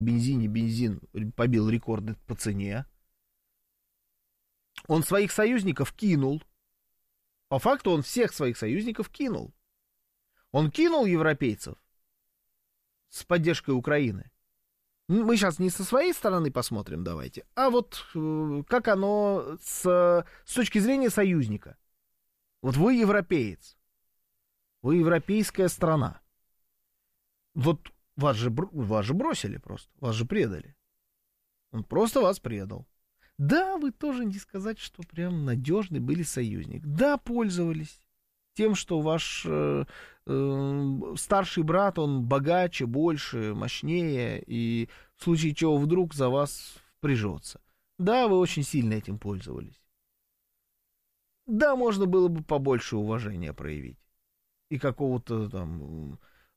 бензин побил рекорды по цене. Он своих союзников кинул. По факту он всех своих союзников кинул. Он кинул европейцев с поддержкой Украины. Мы сейчас не со своей стороны посмотрим, давайте, а вот как оно с точки зрения союзника. Вот вы европеец, вы европейская страна. Вот вас же бросили просто, вас же предали. Он просто вас предал. Да, вы тоже не сказать, что прям надежный были союзник. Да, пользовались тем, что ваш старший брат, он богаче, больше, мощнее, и в случае чего вдруг за вас впряжется. Да, вы очень сильно этим пользовались. Да, можно было бы побольше уважения проявить. И какого-то там,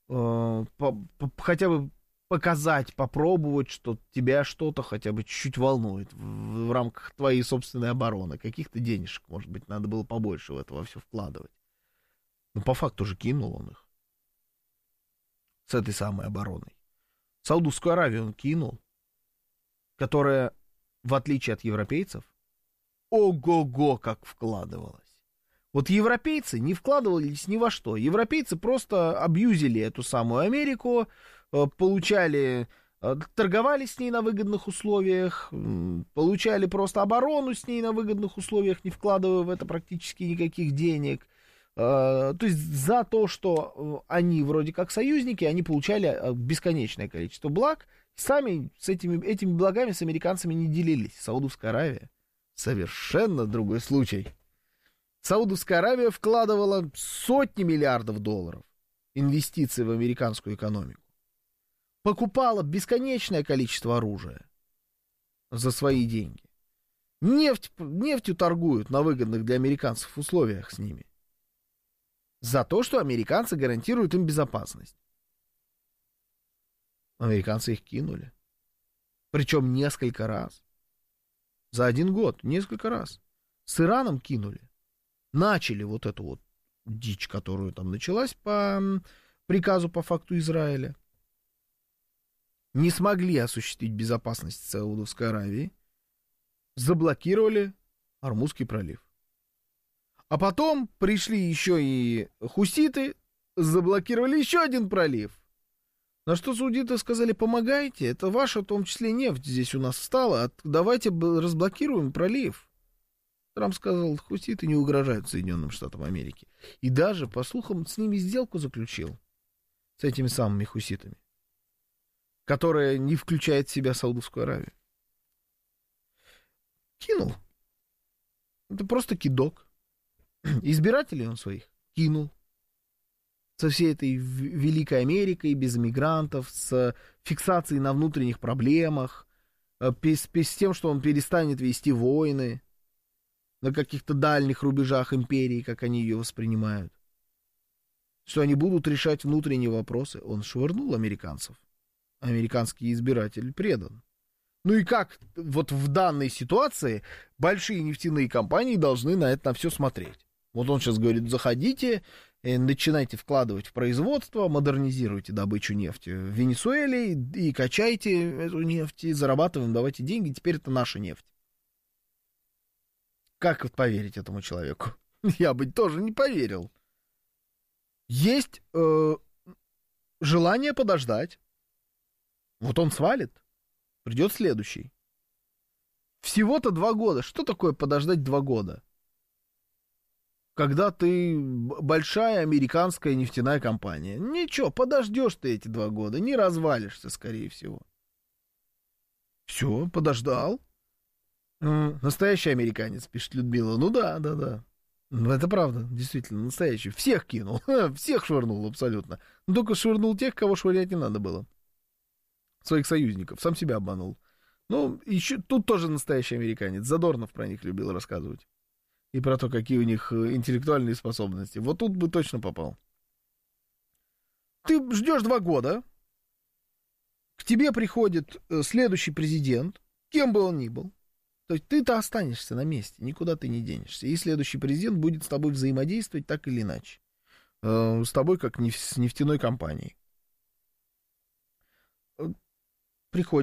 хотя бы показать, попробовать, что тебя что-то хотя бы чуть-чуть волнует в рамках твоей собственной обороны. Каких-то денежек, может быть, надо было побольше в это во все вкладывать. Но по факту же кинул он их. С этой самой обороной. Саудовскую Аравию он кинул, которая, в отличие от европейцев, ого-го как вкладывалась. Вот европейцы не вкладывались ни во что. Европейцы просто абьюзили эту самую Америку, получали, торговали с ней на выгодных условиях, получали просто оборону с ней на выгодных условиях, не вкладывая в это практически никаких денег. То есть за то, что они вроде как союзники, они получали бесконечное количество благ, сами с этими благами с американцами не делились. Саудовская Аравия совершенно другой случай. Саудовская Аравия вкладывала сотни миллиардов долларов инвестиций в американскую экономику. Покупала бесконечное количество оружия за свои деньги. Нефтью торгуют на выгодных для американцев условиях с ними. За то, что американцы гарантируют им безопасность. Американцы их кинули. Причем несколько раз. За один год несколько раз. С Ираном кинули. Начали вот эту вот дичь, которую там началась по приказу по факту Израиля. Не смогли осуществить безопасность Саудовской Аравии. Заблокировали Ормузский пролив. А потом пришли еще и хуситы, заблокировали еще один пролив. На что саудиты сказали: помогайте, это ваша, в том числе, нефть здесь у нас встала, давайте разблокируем пролив. Трамп сказал: хуситы не угрожают Соединенным Штатам Америки. И даже, по слухам, с ними сделку заключил, с этими самыми хуситами, которая не включает в себя Саудовскую Аравию. Кинул. Это просто кидок. Избирателей он своих кинул. Со всей этой великой Америкой, без иммигрантов, с фиксацией на внутренних проблемах, с тем, что он перестанет вести войны на каких-то дальних рубежах империи, как они ее воспринимают. Что они будут решать внутренние вопросы. Он швырнул американцев. Американский избиратель предан. Ну и как вот в данной ситуации большие нефтяные компании должны на это на все смотреть? Вот он сейчас говорит: заходите, начинайте вкладывать в производство, модернизируйте добычу нефти в Венесуэле и качайте эту нефть, и зарабатываем, давайте деньги, теперь это наша нефть. Как вот поверить этому человеку? Я бы тоже не поверил. Есть желание подождать. Вот он свалит, придет следующий. Всего-то 2 года. Что такое подождать 2 года? Когда ты большая американская нефтяная компания. Ничего, подождешь ты эти 2 года, не развалишься, скорее всего. Все, подождал. Настоящий американец, пишет Людмила. Ну да. Это правда, действительно, настоящий. Всех кинул, всех швырнул абсолютно. Но только швырнул тех, кого швырять не надо было. Своих союзников, сам себя обманул. Ну, еще тут тоже настоящий американец. Задорнов про них любил рассказывать. И про то, какие у них интеллектуальные способности. Вот тут бы точно попал. Ты ждешь 2 года. К тебе приходит следующий президент, кем бы он ни был. То есть ты-то останешься на месте, никуда ты не денешься. И следующий президент будет с тобой взаимодействовать так или иначе. С тобой, как с нефтяной компанией. приходится